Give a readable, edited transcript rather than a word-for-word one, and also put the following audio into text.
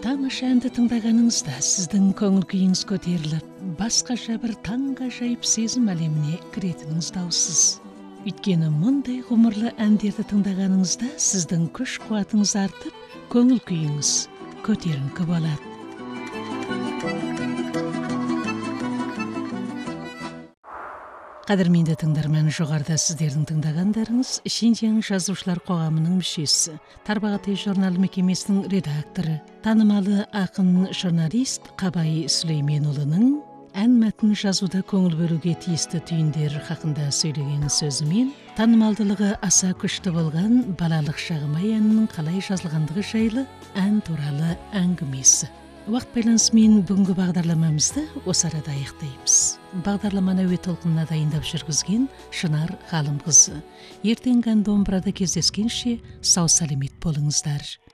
тамаша әнді тыңдағаныңызда сіздің көңіл күйіңіз көтеріліп, басқаша бір таңғажайып сезім әлеміне кіретініңіз даусыз. Өйткені мұндай ғұмырлы әндерді тыңдағаныңызда сіздің күш қуатыңыз артып, көңіл күйіңіз көтеріңкі болады. Қадірменді тыңдарман, жоғарыда сіздердің тыңдағандарыңыз Шинжияң жазушылар қоғамының мүшесі, Тарбағатай журналы мекемесінің редакторы, танымалы ақын журналист Қабай Сүлейменұлының ән мәтін жазуда көңіл бөлуге тиісті түйіндер хақында сөйлеген сөзімен танымалдылығы аса күшті болған балалық шағым әнінің қалай жазылғандығы жайлы ән туралы әңгімесі. Уақыт байланысымен бүгінгі бағдарламамызды осы арада аяқтаймыз. Бағдарламаны әуе толқынына дайындап жүргізген Шынар Ғалымқызы. Ертеңгі ән домбырада кездескенше сау саламат болыңыздар.